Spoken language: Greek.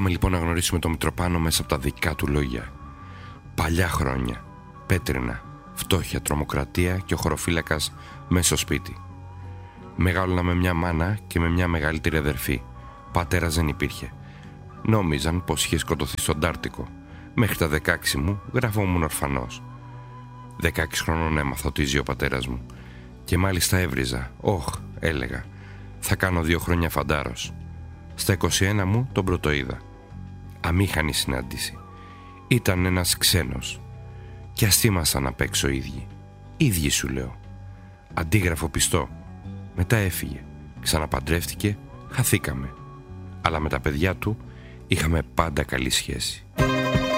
λοιπόν να γνωρίσουμε τον Μητροπάνο μέσα από τα δικά του λόγια. Παλιά χρόνια, πέτρινα, φτώχεια, τρομοκρατία και ο χωροφύλακας μέσα στο σπίτι. Μεγάλωνα με μια μάνα και με μια μεγαλύτερη αδερφή. Πατέρας δεν υπήρχε. Νόμιζαν πως είχε σκοτωθεί στον Τάρτικο. Μέχρι τα 16 μου γραφόμουν ορφανός. 16 χρονών έμαθα ότι ζει ο πατέρας μου. Και μάλιστα έβριζα. Έλεγα. Θα κάνω 2 χρόνια φαντάρος. Στα 21 μου τον πρωτοείδα. Αμήχανη συνάντηση. Ήταν ένας ξένος. Και ας ήμασταν απ' έξω ίδιοι. Ίδιοι σου λέω. Αντίγραφο πιστό. Μετά έφυγε. Ξαναπαντρεύτηκε. Χαθήκαμε. Αλλά με τα παιδιά του είχαμε πάντα καλή σχέση.